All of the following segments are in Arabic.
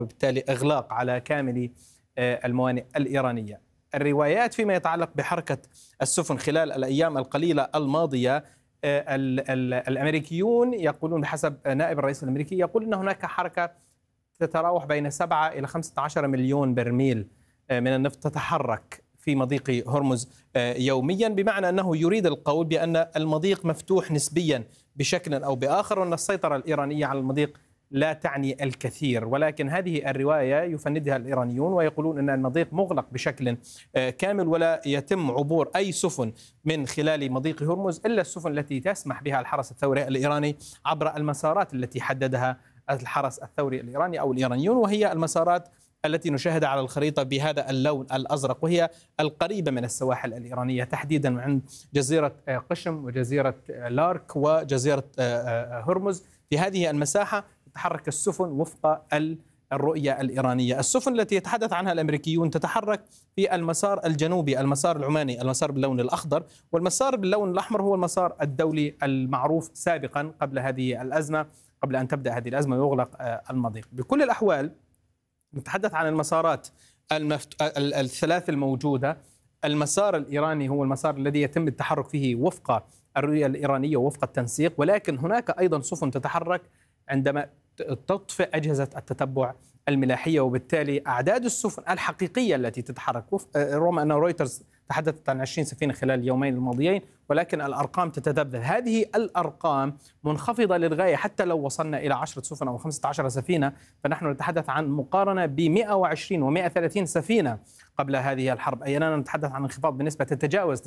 وبالتالي إغلاق على كامل الموانئ الإيرانية. الروايات فيما يتعلق بحركة السفن خلال الأيام القليلة الماضية، الأمريكيون يقولون بحسب نائب الرئيس الأمريكي يقول أن هناك حركة تتراوح بين 7 إلى 15 مليون برميل من النفط تتحرك في مضيق هرمز يوميا، بمعنى أنه يريد القول بأن المضيق مفتوح نسبيا بشكل أو بآخر، وأن السيطرة الإيرانية على المضيق لا تعني الكثير. ولكن هذه الرواية يفندها الإيرانيون ويقولون أن المضيق مغلق بشكل كامل ولا يتم عبور أي سفن من خلال مضيق هرمز إلا السفن التي تسمح بها الحرس الثوري الإيراني عبر المسارات التي حددها الحرس الثوري الإيراني أو الإيرانيون، وهي المسارات التي نشاهدها على الخريطة بهذا اللون الأزرق، وهي القريبة من السواحل الإيرانية تحديدا عند جزيرة قشم وجزيرة لارك وجزيرة هرمز. في هذه المساحة تتحرك السفن وفق الرؤية الإيرانية. السفن التي يتحدث عنها الأمريكيون تتحرك في المسار الجنوبي، المسار العماني، المسار باللون الأخضر، والمسار باللون الأحمر هو المسار الدولي المعروف سابقا قبل هذه الأزمة، قبل أن تبدأ هذه الأزمة ويغلق المضيق. بكل الأحوال نتحدث عن المسارات الثلاث الموجودة. المسار الإيراني هو المسار الذي يتم التحرك فيه وفق الرؤية الإيرانية ووفق التنسيق، ولكن هناك أيضا سفن تتحرك عندما تطفئ أجهزة التتبع الملاحية، وبالتالي أعداد السفن الحقيقية التي تتحرك رغم أن رويترز تحدثت عن 20 سفينة خلال اليومين الماضيين، ولكن الأرقام تتذبذب. هذه الأرقام منخفضة للغاية. حتى لو وصلنا إلى 10 سفن أو 15 سفينة فنحن نتحدث عن مقارنة ب 120 و130 سفينة قبل هذه الحرب، أي أننا نتحدث عن انخفاض بنسبة تتجاوز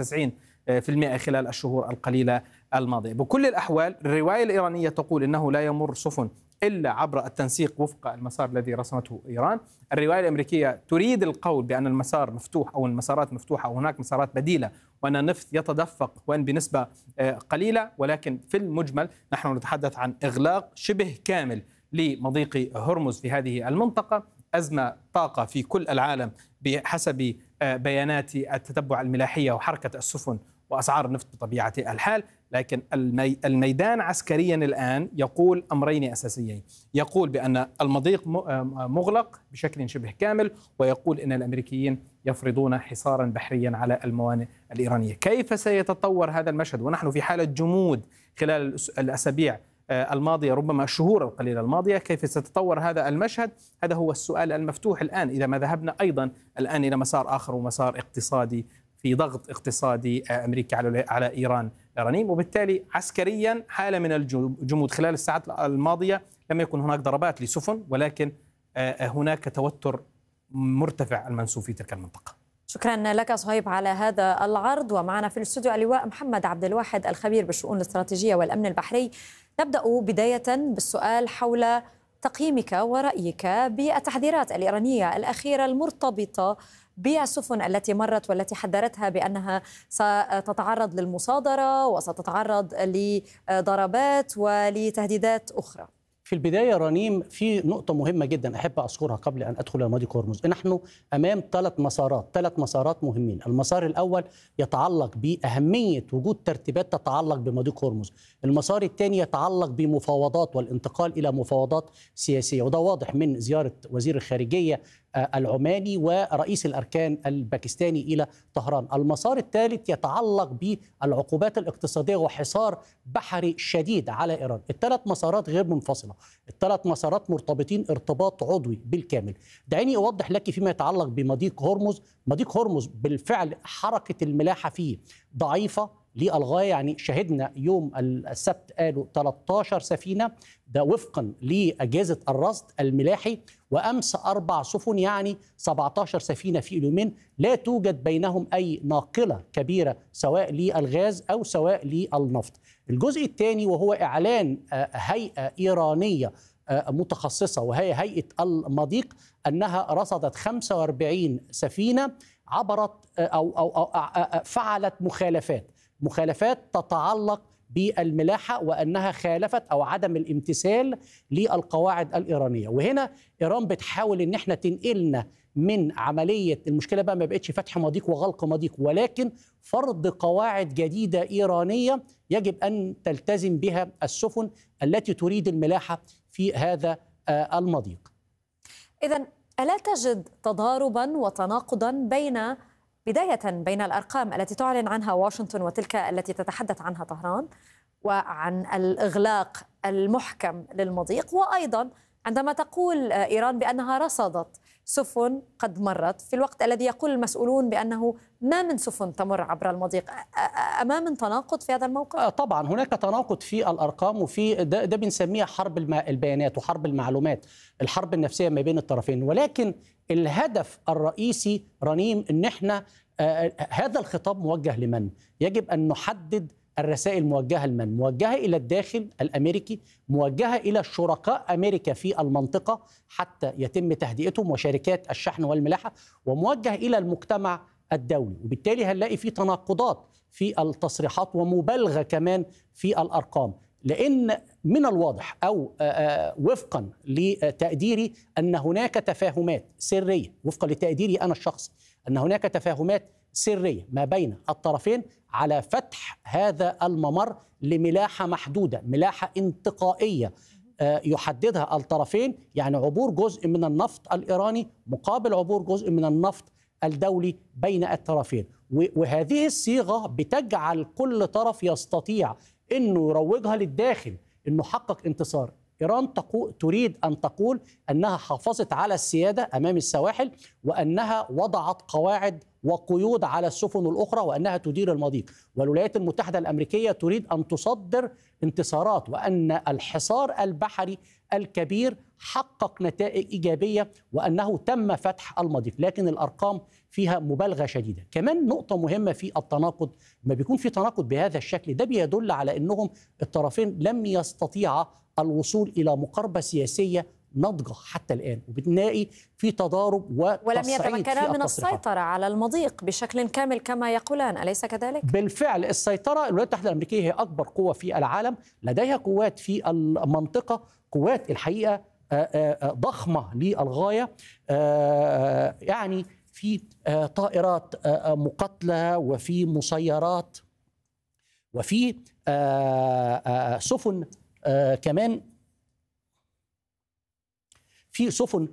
90% خلال الشهور القليلة الماضية. بكل الأحوال الرواية الإيرانية تقول إنه لا يمر سفن إلا عبر التنسيق وفق المسار الذي رسمته إيران. الرواية الأمريكية تريد القول بأن المسار مفتوح أو المسارات مفتوحة أو هناك مسارات بديلة وأن النفط يتدفق وأن بنسبة قليلة، ولكن في المجمل نحن نتحدث عن إغلاق شبه كامل لمضيق هرمز في هذه المنطقة. أزمة طاقة في كل العالم بحسب بيانات التتبع الملاحية وحركة السفن وأسعار النفط بطبيعة الحال. لكن الميدان عسكريا الآن يقول أمرين أساسيين، يقول بأن المضيق مغلق بشكل شبه كامل، ويقول أن الأمريكيين يفرضون حصارا بحريا على الموانئ الإيرانية. كيف سيتطور هذا المشهد ونحن في حالة جمود خلال الأسابيع الماضية، ربما الشهور القليلة الماضية؟ كيف سيتطور هذا المشهد؟ هذا هو السؤال المفتوح الآن، إذا ما ذهبنا أيضا الآن إلى مسار آخر ومسار اقتصادي في ضغط اقتصادي أمريكي على إيران رنيم. وبالتالي عسكريا حالة من الجمود. خلال الساعات الماضية لم يكن هناك ضربات لسفن، ولكن هناك توتر مرتفع المنسوب في تلك المنطقة. شكرا لك صهيب على هذا العرض. ومعنا في الاستوديو اللواء محمد عبد الواحد الخبير بالشؤون الاستراتيجية والأمن البحري. نبدأ بداية بالسؤال حول تقييمك ورأيك بالتحذيرات الإيرانية الأخيرة المرتبطة بالسفن التي مرت والتي حذرتها بأنها ستتعرض للمصادرة وستتعرض لضربات ولتهديدات أخرى. في البداية رنيم، في نقطة مهمة جدا أحب أذكرها قبل أن أدخل إلى مضيق هرمز. نحن أمام ثلاث مسارات مهمين. المسار الأول يتعلق بأهمية وجود ترتيبات تتعلق بمضيق هرمز. المسار الثاني يتعلق بمفاوضات والانتقال إلى مفاوضات سياسية، وده واضح من زيارة وزير الخارجية العماني ورئيس الأركان الباكستاني إلى طهران. المسار الثالث يتعلق بالعقوبات الاقتصادية وحصار بحري شديد على إيران. الثلاث مسارات غير منفصلة، الثلاث مسارات مرتبطين ارتباط عضوي بالكامل. دعيني أوضح لك فيما يتعلق بمضيق هرمز. مضيق هرمز بالفعل حركة الملاحة فيه ضعيفة للغاية، يعني شهدنا يوم السبت قالوا 13 سفينة، ده وفقا لأجهزة الرصد الملاحي، وأمس 4 سفن، يعني 17 سفينة في اليومين. لا توجد بينهم أي ناقلة كبيرة سواء للغاز أو سواء للنفط. الجزء الثاني وهو إعلان هيئة إيرانية متخصصة وهي هيئة المضيق أنها رصدت 45 سفينة عبرت أو فعلت مخالفات تتعلق بالملاحة، وأنها خالفت أو عدم الامتثال للقواعد الإيرانية. وهنا إيران بتحاول أن احنا تنقلنا من عملية المشكلة بقى ما بقتش فتح مضيق وغلق مضيق، ولكن فرض قواعد جديدة إيرانية يجب أن تلتزم بها السفن التي تريد الملاحة في هذا المضيق. إذن ألا تجد تضاربا وتناقضا بداية بين الأرقام التي تعلن عنها واشنطن وتلك التي تتحدث عنها طهران، وعن الإغلاق المحكم للمضيق، وأيضا عندما تقول إيران بأنها رصدت سفن قد مرت في الوقت الذي يقول المسؤولون بأنه ما من سفن تمر عبر المضيق؟ أمام تناقض في هذا الموقف؟ طبعا هناك تناقض في الأرقام، وفي ده بنسميها حرب البيانات وحرب المعلومات، الحرب النفسية ما بين الطرفين. ولكن الهدف الرئيسي رنيم ان احنا هذا الخطاب موجه لمن؟ يجب ان نحدد الرسائل موجهة لمن؟ موجهة إلى الداخل الأمريكي، موجهة إلى شركاء أمريكا في المنطقة حتى يتم تهدئتهم وشركات الشحن والملاحة، وموجه إلى المجتمع الدولي. وبالتالي هنلاقي في تناقضات في التصريحات ومبالغة كمان في الأرقام، لأن من الواضح أو وفقا لتقديري أن هناك تفاهمات سرية، وفقا لتقديري أنا الشخصي أن هناك تفاهمات سرية ما بين الطرفين على فتح هذا الممر لملاحة محدودة، ملاحة انتقائية يحددها الطرفين، يعني عبور جزء من النفط الإيراني مقابل عبور جزء من النفط الدولي بين الطرفين. وهذه الصيغة بتجعل كل طرف يستطيع أنه يروجها للداخل، أنه حقق انتصار. إيران تريد أن تقول أنها حافظت على السيادة أمام السواحل، وأنها وضعت قواعد وقيود على السفن الأخرى، وأنها تدير المضيق. والولايات المتحدة الأمريكية تريد أن تصدر انتصارات، وأن الحصار البحري الكبير حقق نتائج إيجابية، وأنه تم فتح المضيق. لكن الأرقام فيها مبالغة شديدة. كمان نقطة مهمة في التناقض، ما بيكون في تناقض بهذا الشكل ده بيدل على أنهم الطرفين لم يستطيعا الوصول إلى مقاربة سياسية ناضجة حتى الآن، وبنلاقي في تضارب ولم يتمكنا من السيطرة على المضيق بشكل كامل كما يقولان، أليس كذلك؟ بالفعل السيطرة، الولايات المتحدة الأمريكية هي أكبر قوة في العالم، لديها قوات في المنطقة، قوات الحقيقة ضخمة للغاية، يعني في طائرات مقاتلة، وفي مسيرات، وفي سفن كمان، في سفن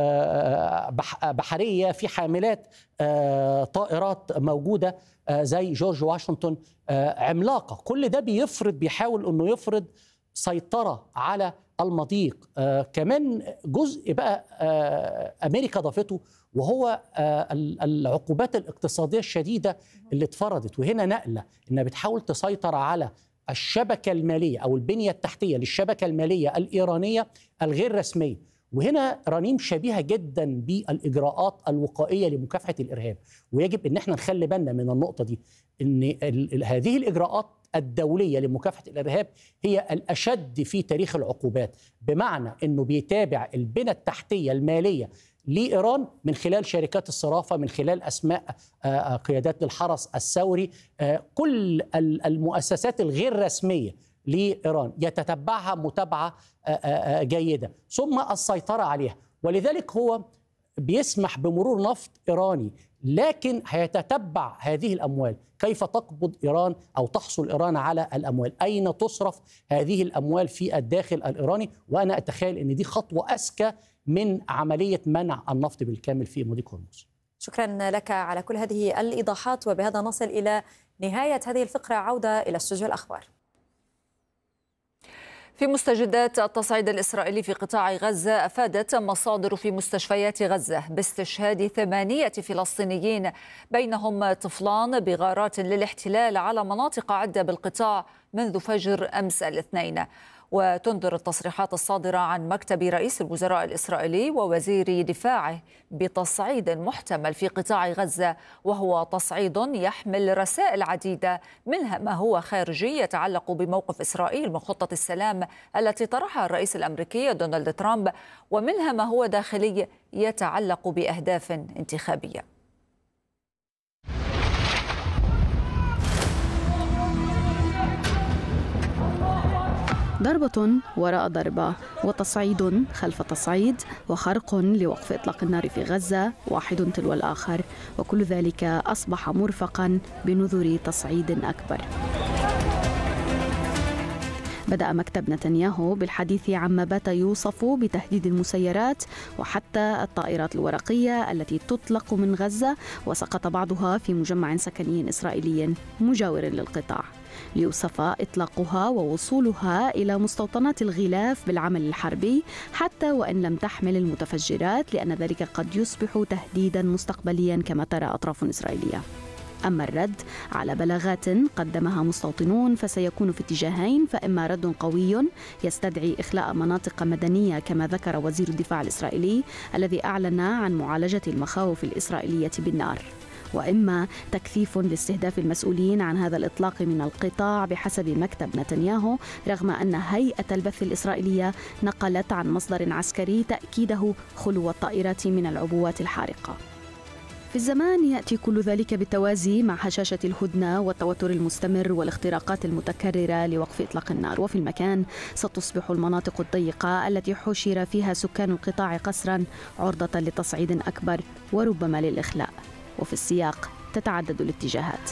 بحرية، في حاملات طائرات موجودة زي جورج واشنطن عملاقة. كل ده بيحاول أنه يفرض سيطرة على المضيق. كمان جزء بقى أمريكا ضافته، وهو العقوبات الاقتصادية الشديدة اللي اتفرضت. وهنا نقلة إنها بتحاول تسيطر على الشبكة المالية أو البنية التحتية للشبكة المالية الإيرانية الغير رسمية. وهنا رنيم شبيهة جدا بالإجراءات الوقائية لمكافحة الإرهاب، ويجب أن احنا نخلي بالنا من النقطة دي، أن هذه الإجراءات الدولية لمكافحة الإرهاب هي الأشد في تاريخ العقوبات، بمعنى أنه بيتابع البنى التحتية المالية لإيران من خلال شركات الصرافة، من خلال أسماء قيادات للحرس الثوري، كل المؤسسات الغير رسمية لإيران يتتبعها متابعة جيدة، ثم السيطرة عليها. ولذلك هو بيسمح بمرور نفط إيراني، لكن هيتتبع هذه الأموال، كيف تقبض إيران أو تحصل إيران على الأموال، أين تصرف هذه الأموال في الداخل الإيراني. وأنا أتخيل أن دي خطوة أذكى من عملية منع النفط بالكامل في مضيق هرمز. شكرا لك على كل هذه الإيضاحات، وبهذا نصل إلى نهاية هذه الفقرة. عودة إلى استوديو الأخبار. في مستجدات التصعيد الإسرائيلي في قطاع غزة، أفادت مصادر في مستشفيات غزة باستشهاد 8 فلسطينيين بينهم طفلان بغارات للاحتلال على مناطق عدة بالقطاع منذ فجر أمس الاثنين. وتنذر التصريحات الصادرة عن مكتب رئيس الوزراء الإسرائيلي ووزير دفاعه بتصعيد محتمل في قطاع غزة، وهو تصعيد يحمل رسائل عديدة، منها ما هو خارجي يتعلق بموقف إسرائيل من خطة السلام التي طرحها الرئيس الأمريكي دونالد ترامب، ومنها ما هو داخلي يتعلق بأهداف انتخابية. ضربة وراء ضربة، وتصعيد خلف تصعيد، وخرق لوقف إطلاق النار في غزة، واحد تلو الآخر، وكل ذلك أصبح مرفقا بنذر تصعيد أكبر. بدأ مكتب نتنياهو بالحديث عما بات يوصف بتهديد المسيرات وحتى الطائرات الورقية التي تطلق من غزة، وسقط بعضها في مجمع سكني إسرائيلي مجاور للقطاع، ليوصف إطلاقها ووصولها إلى مستوطنات الغلاف بالعمل الحربي حتى وإن لم تحمل المتفجرات، لأن ذلك قد يصبح تهديدا مستقبليا كما ترى أطراف إسرائيلية. أما الرد على بلاغات قدمها مستوطنون فسيكون في اتجاهين، فإما رد قوي يستدعي إخلاء مناطق مدنية كما ذكر وزير الدفاع الإسرائيلي الذي أعلن عن معالجة المخاوف الإسرائيلية بالنار، وإما تكثيف لاستهداف المسؤولين عن هذا الإطلاق من القطاع بحسب مكتب نتنياهو، رغم أن هيئة البث الإسرائيلية نقلت عن مصدر عسكري تأكيده خلو الطائرات من العبوات الحارقة. في الزمان يأتي كل ذلك بالتوازي مع هشاشة الهدنة والتوتر المستمر والاختراقات المتكررة لوقف إطلاق النار، وفي المكان ستصبح المناطق الضيقة التي حشر فيها سكان القطاع قسرا عرضة لتصعيد أكبر وربما للإخلاء، وفي السياق تتعدد الاتجاهات.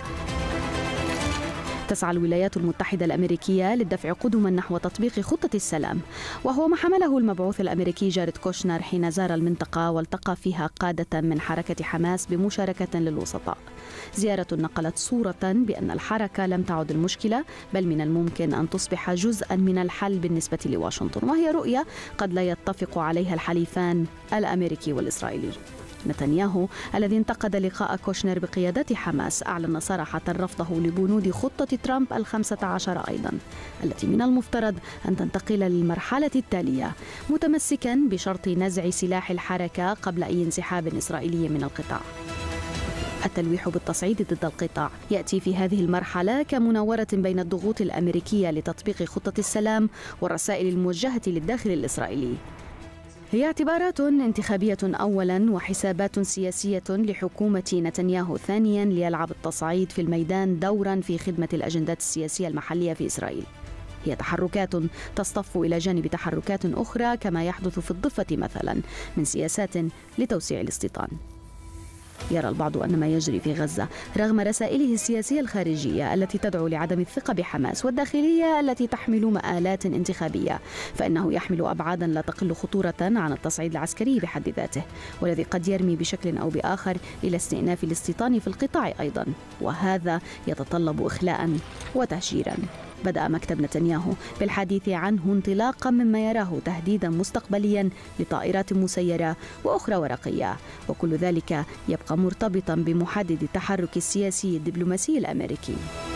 تسعى الولايات المتحدة الأمريكية للدفع قدما نحو تطبيق خطة السلام، وهو ما حمله المبعوث الأمريكي جاريد كوشنر حين زار المنطقة والتقى فيها قادة من حركة حماس بمشاركة للوسطاء. زيارة نقلت صورة بأن الحركة لم تعد المشكلة، بل من الممكن أن تصبح جزءا من الحل بالنسبة لواشنطن، وهي رؤية قد لا يتفق عليها الحليفان الأمريكي والإسرائيلي. نتنياهو الذي انتقد لقاء كوشنر بقيادة حماس أعلن صراحة رفضه لبنود خطة ترامب ال15 أيضا، التي من المفترض أن تنتقل للمرحلة التالية، متمسكا بشرط نزع سلاح الحركة قبل أي انسحاب إسرائيلي من القطاع. التلويح بالتصعيد ضد القطاع يأتي في هذه المرحلة كمناورة بين الضغوط الأمريكية لتطبيق خطة السلام والرسائل الموجهة للداخل الإسرائيلي. هي اعتبارات انتخابية أولا وحسابات سياسية لحكومة نتنياهو ثانيا ليلعب التصعيد في الميدان دورا في خدمة الأجندات السياسية المحلية في إسرائيل. هي تحركات تصطف إلى جانب تحركات أخرى كما يحدث في الضفة مثلا من سياسات لتوسيع الاستيطان. يرى البعض أن ما يجري في غزة رغم رسائله السياسية الخارجية التي تدعو لعدم الثقة بحماس والداخلية التي تحمل مآلات انتخابية، فإنه يحمل أبعادا لا تقل خطورة عن التصعيد العسكري بحد ذاته، والذي قد يرمي بشكل أو بآخر إلى استئناف الاستيطان في القطاع أيضا، وهذا يتطلب إخلاء وتهجيرا. بدأ مكتب نتنياهو بالحديث عنه انطلاقا مما يراه تهديدا مستقبليا لطائرات مسيرة وأخرى ورقية، وكل ذلك يبقى مرتبطا بمحدد التحرك السياسي الدبلوماسي الأمريكي.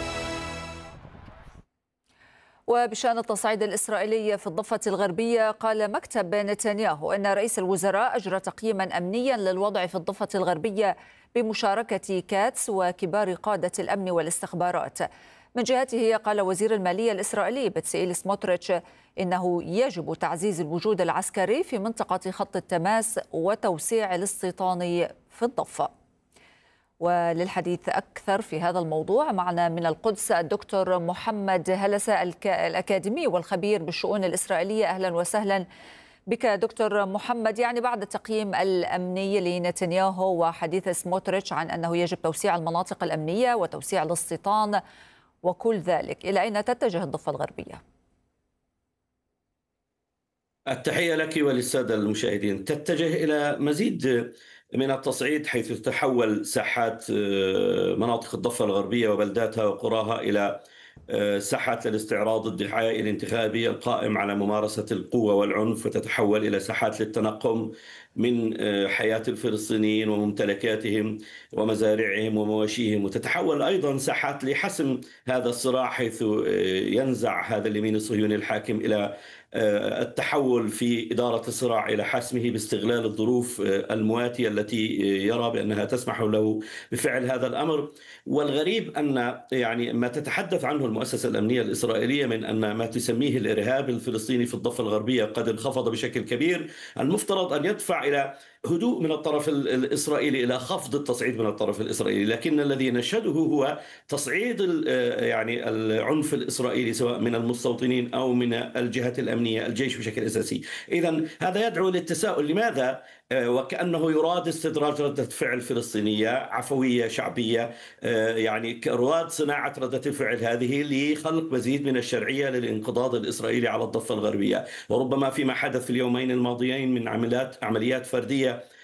وبشأن التصعيد الإسرائيلي في الضفة الغربية، قال مكتب نتنياهو أن رئيس الوزراء أجرى تقييما أمنيا للوضع في الضفة الغربية بمشاركة كاتس وكبار قادة الأمن والاستخبارات. من جهته قال وزير المالية الإسرائيلي بتسئيل سموتريتش إنه يجب تعزيز الوجود العسكري في منطقة خط التماس وتوسيع الاستيطان في الضفة. وللحديث أكثر في هذا الموضوع معنا من القدس الدكتور محمد هلسة الأكاديمي والخبير بالشؤون الإسرائيلية. أهلا وسهلا بك دكتور محمد. يعني بعد التقييم الأمني لنتنياهو وحديث سموتريتش عن أنه يجب توسيع المناطق الأمنية وتوسيع الاستيطان وكل ذلك، إلى أين تتجه الضفة الغربية؟ التحية لك وللسادة المشاهدين. تتجه إلى مزيد من التصعيد، حيث تتحول ساحات مناطق الضفة الغربية وبلداتها وقراها إلى ساحات للاستعراض الدعائي الانتخابي القائم على ممارسة القوة والعنف، وتتحول إلى ساحات للتنقم من حياة الفلسطينيين وممتلكاتهم ومزارعهم ومواشيهم، وتتحول أيضا ساحات لحسم هذا الصراع، حيث ينزع هذا اليمين الصهيوني الحاكم إلى التحول في إدارة الصراع إلى حسمه باستغلال الظروف المواتية التي يرى بأنها تسمح له بفعل هذا الأمر. والغريب أن يعني ما تتحدث عنه المؤسسة الأمنية الإسرائيلية من أن ما تسميه الإرهاب الفلسطيني في الضفة الغربية قد انخفض بشكل كبير، المفترض أن يدفع إلى هدوء من الطرف الإسرائيلي، إلى خفض التصعيد من الطرف الإسرائيلي، لكن الذي نشهده هو تصعيد يعني العنف الإسرائيلي سواء من المستوطنين أو من الجهات الأمنية، الجيش بشكل أساسي. إذن هذا يدعو للتساؤل، لماذا وكأنه يراد استدراج ردة فعل فلسطينية عفوية شعبية، يعني يراد صناعة ردة الفعل هذه لخلق مزيد من الشرعية للانقضاض الإسرائيلي على الضفة الغربية. وربما فيما حدث في اليومين الماضيين من عمليات فردية